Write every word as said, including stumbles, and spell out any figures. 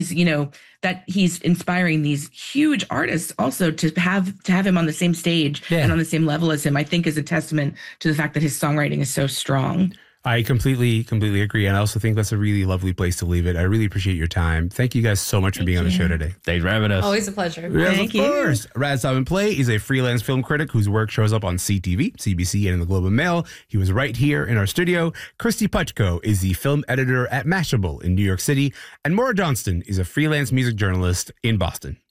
you know, that he's inspiring these huge artists also to have to have him on the same stage yeah. and on the same level as him, I think is a testament to the fact that his songwriting is so strong. I completely, completely agree. And I also think that's a really lovely place to leave it. I really appreciate your time. Thank you guys so much Thank for being you. on the show today. Thanks for having us. Always a pleasure. Yes, Thank of you. course. Raz Stop and Play is a freelance film critic whose work shows up on C T V, C B C, and in the Globe and Mail. He was right here in our studio. Christy Putchko is the film editor at Mashable in New York City. And Maura Johnston is a freelance music journalist in Boston.